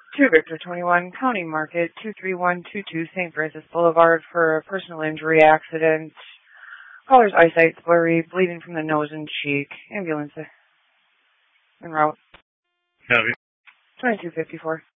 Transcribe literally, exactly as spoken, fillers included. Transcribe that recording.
two Victor twenty-one, County Market, two three one two two, Saint Francis Boulevard for a personal injury accident. Caller's eyesight blurry, bleeding from the nose and cheek. Ambulance en route. Heavy. twenty-two fifty-four.